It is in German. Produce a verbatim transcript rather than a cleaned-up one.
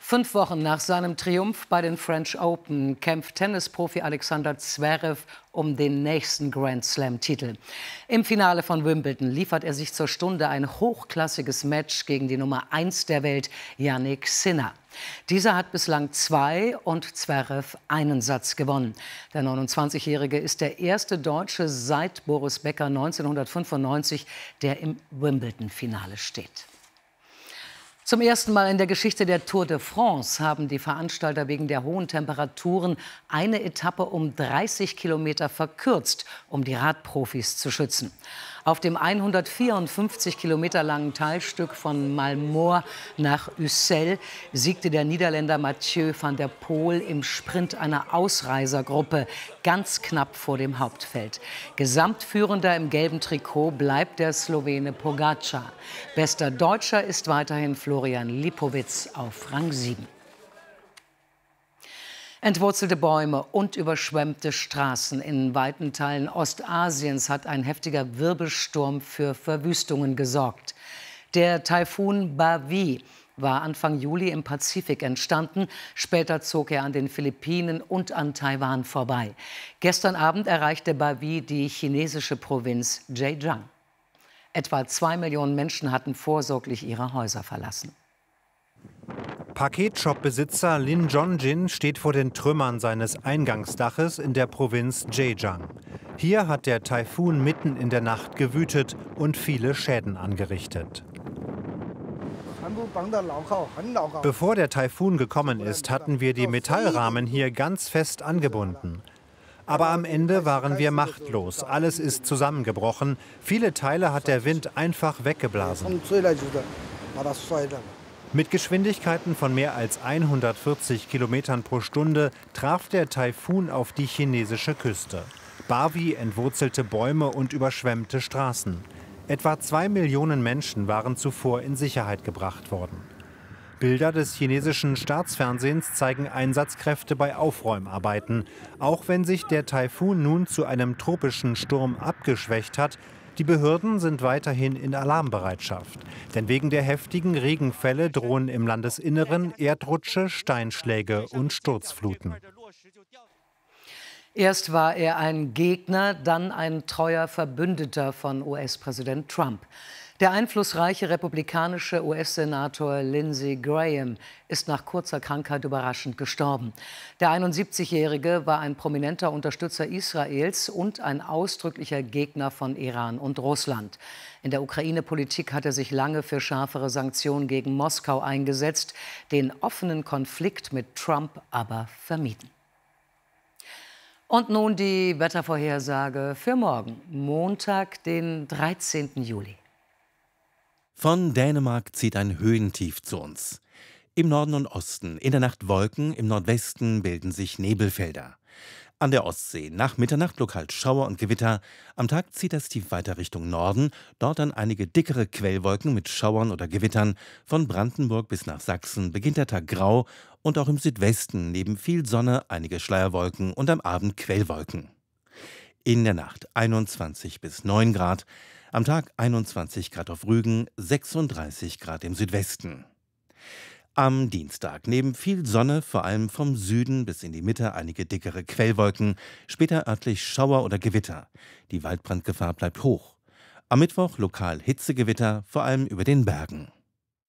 Fünf Wochen nach seinem Triumph bei den French Open kämpft Tennisprofi Alexander Zverev um den nächsten Grand-Slam-Titel. Im Finale von Wimbledon liefert er sich zur Stunde ein hochklassiges Match gegen die Nummer eins der Welt, Jannik Sinner. Dieser hat bislang zwei und Zverev einen Satz gewonnen. Der neunundzwanzigjährige ist der erste Deutsche seit Boris Becker neunzehnhundertfünfundneunzig, der im Wimbledon-Finale steht. Zum ersten Mal in der Geschichte der Tour de France haben die Veranstalter wegen der hohen Temperaturen eine Etappe um dreißig Kilometer verkürzt, um die Radprofis zu schützen. Auf dem hundertvierundfünfzig Kilometer langen Teilstück von Malmort nach Ussel siegte der Niederländer Mathieu van der Poel im Sprint einer Ausreisergruppe ganz knapp vor dem Hauptfeld. Gesamtführender im gelben Trikot bleibt der Slowene Pogačar. Bester Deutscher ist weiterhin Florian Lipowitz auf Rang sieben. Entwurzelte Bäume und überschwemmte Straßen in weiten Teilen Ostasiens hat ein heftiger Wirbelsturm für Verwüstungen gesorgt. Der Taifun Bavi war Anfang Juli im Pazifik entstanden. Später zog er an den Philippinen und an Taiwan vorbei. Gestern Abend erreichte Bavi die chinesische Provinz Zhejiang. Etwa zwei Millionen Menschen hatten vorsorglich ihre Häuser verlassen. Paketshop-Besitzer Lin Jongjin steht vor den Trümmern seines Eingangsdaches in der Provinz Zhejiang. Hier hat der Taifun mitten in der Nacht gewütet und viele Schäden angerichtet. Bevor der Taifun gekommen ist, hatten wir die Metallrahmen hier ganz fest angebunden. Aber am Ende waren wir machtlos. Alles ist zusammengebrochen. Viele Teile hat der Wind einfach weggeblasen. Mit Geschwindigkeiten von mehr als hundertvierzig Kilometern pro Stunde traf der Taifun auf die chinesische Küste. Bavi entwurzelte Bäume und überschwemmte Straßen. Etwa zwei Millionen Menschen waren zuvor in Sicherheit gebracht worden. Bilder des chinesischen Staatsfernsehens zeigen Einsatzkräfte bei Aufräumarbeiten. Auch wenn sich der Taifun nun zu einem tropischen Sturm abgeschwächt hat, die Behörden sind weiterhin in Alarmbereitschaft. Denn wegen der heftigen Regenfälle drohen im Landesinneren Erdrutsche, Steinschläge und Sturzfluten. Erst war er ein Gegner, dann ein treuer Verbündeter von U S-Präsident Trump. Der einflussreiche republikanische U S-Senator Lindsey Graham ist nach kurzer Krankheit überraschend gestorben. Der einundsiebzigjährige war ein prominenter Unterstützer Israels und ein ausdrücklicher Gegner von Iran und Russland. In der Ukraine-Politik hat er sich lange für schärfere Sanktionen gegen Moskau eingesetzt, den offenen Konflikt mit Trump aber vermieden. Und nun die Wettervorhersage für morgen, Montag, den dreizehnten Juli. Von Dänemark zieht ein Höhentief zu uns. Im Norden und Osten, in der Nacht Wolken, im Nordwesten bilden sich Nebelfelder. An der Ostsee nach Mitternacht lokal Schauer und Gewitter. Am Tag zieht das Tief weiter Richtung Norden, dort dann einige dickere Quellwolken mit Schauern oder Gewittern. Von Brandenburg bis nach Sachsen beginnt der Tag grau und auch im Südwesten neben viel Sonne einige Schleierwolken und am Abend Quellwolken. In der Nacht einundzwanzig bis neun Grad. Am Tag einundzwanzig Grad auf Rügen, sechsunddreißig Grad im Südwesten. Am Dienstag neben viel Sonne, vor allem vom Süden bis in die Mitte einige dickere Quellwolken, später örtlich Schauer oder Gewitter. Die Waldbrandgefahr bleibt hoch. Am Mittwoch lokal Hitzegewitter, vor allem über den Bergen.